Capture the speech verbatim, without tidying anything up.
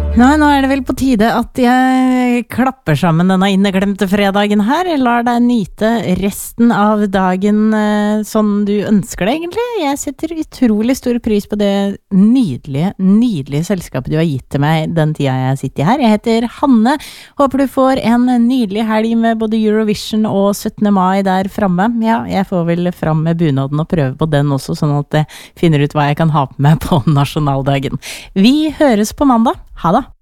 Nei, nå er det vel på tide at jeg klapper sammen denne inneklemte fredagen her. Jeg lar deg nyte resten av dagen eh, sånn du ønsker det egentlig. Jeg setter utrolig stor pris på det nydelige, nydelige selskapet du har gitt til meg den tida jeg sitter her. Jeg heter Hanne. Håper du får en nydelig helg med både Eurovision og syttende mai der fremme. Ja, jeg får vel fram med bunaden og prøve på den også, sånn at jeg finner ut hva jeg kan ha på meg på nasjonaldagen. Vi høres på mandag. Ha det!